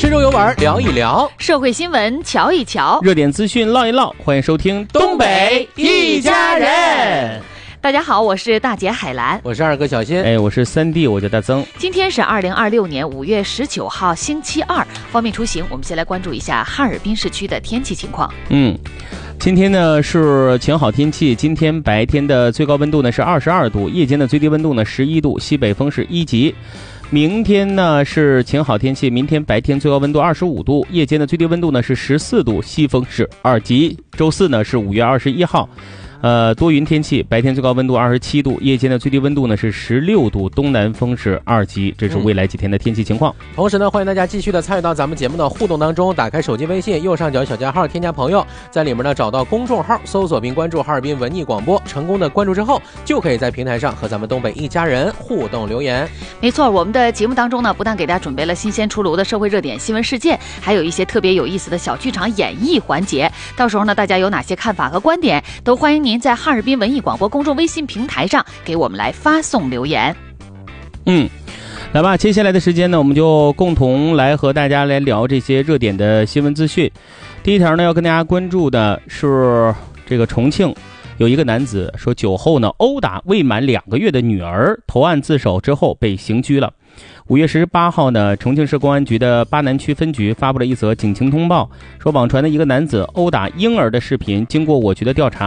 吃肉有碗聊一聊， 社会新闻瞧一瞧， 热点资讯唠一唠。欢迎收听东北一家人。 大家好，我是大姐海兰， 我是二哥小新， 我是三弟，我叫大曾。 今天是2026年5月19号星期二，方便出行，我们先来关注一下哈尔滨市区的天气情况。 今天呢是晴好天气，今天白天的最高温度呢是22度，夜间的最低温度呢11度，西北风是1级。明天呢是晴好天气，明天白天最高温度25度，夜间的最低温度呢是14度，西风是2级。周四呢是5月21号。多云天气，白天最高温度27度，夜间的最低温度呢是16度，东南风是2级。这是未来几天的天气情况。 同时呢，欢迎大家继续的参与到咱们节目的互动当中。打开手机微信右上角小加号，添加朋友，在里面呢找到公众号，搜索并关注哈尔滨文艺广播。成功的关注之后，就可以在平台上和咱们东北一家人互动留言。 没错，我们的节目当中呢，不但给大家准备了新鲜出炉的社会热点新闻事件，还有一些特别有意思的小剧场演绎环节。到时候呢，大家有哪些看法和观点，都欢迎您在哈尔滨文艺广播公众微信平台上给我们来发送留言。 来吧，接下来的时间呢，我们就共同来和大家来聊这些热点的新闻资讯。第一条呢，要跟大家关注的是这个重庆有一个男子说酒后呢殴打未满2个月的女儿，投案自首之后被刑拘了。5月18号呢，重庆市公安局的巴南区分局发布了一则警情通报，说网传的一个男子殴打婴儿的视频，经过我局的调查，